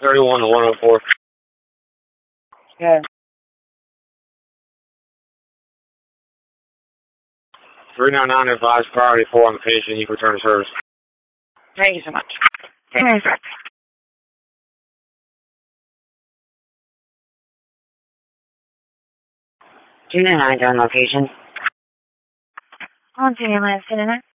31 to 104. Yeah. 399 advised priority 4 on the patient. You can return to service. Thank you so much. 299 on location. On to the last internet.